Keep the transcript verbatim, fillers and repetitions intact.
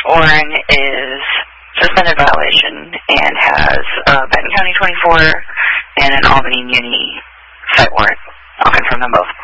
Warren is suspended violation and has uh, Benton County twenty-four and an Albany Muni site warrant. I'll confirm them both.